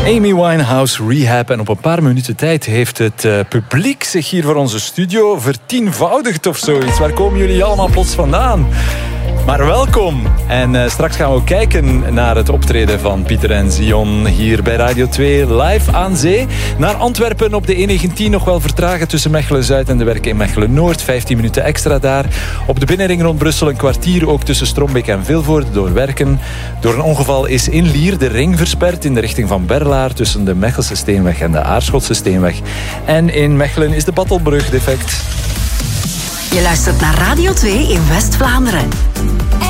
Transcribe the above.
Amy Winehouse, Rehab. En op een paar minuten tijd heeft het publiek zich hier voor onze studio vertienvoudigd of zoiets. Waar komen jullie allemaal plots vandaan? Maar welkom. En straks gaan we ook kijken naar het optreden van Pieter en Zion hier bij Radio 2 live aan zee. Naar Antwerpen op de E19 nog wel vertragen tussen Mechelen-Zuid en de werken in Mechelen-Noord. 15 minuten extra daar. Op de binnenring rond Brussel een kwartier ook tussen Strombeek en Vilvoorde door werken. Door een ongeval is in Lier de ring versperd in de richting van Berlaar tussen de Mechelse Steenweg en de Aarschotse Steenweg. En in Mechelen is de Battelbrug defect. Je luistert naar Radio 2 in West-Vlaanderen.